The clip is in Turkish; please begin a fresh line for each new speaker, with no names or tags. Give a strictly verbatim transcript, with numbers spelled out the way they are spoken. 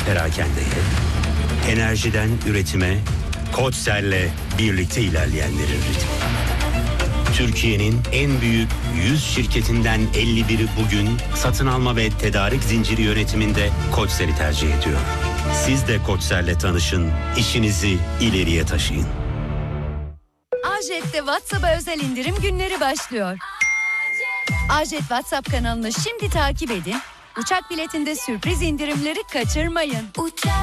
perakendeye, enerjiden üretime, Koçser'le birlikte ilerleyenlerin ritmi. Türkiye'nin en büyük yüz şirketinden elli biri bugün satın alma ve tedarik zinciri yönetiminde Koçser'i tercih ediyor. Siz de Koçser'le tanışın, işinizi ileriye taşıyın.
Ajet'te WhatsApp'a özel indirim günleri başlıyor. Ajet WhatsApp kanalını şimdi takip edin. Uçak biletinde sürpriz indirimleri kaçırmayın. Uçak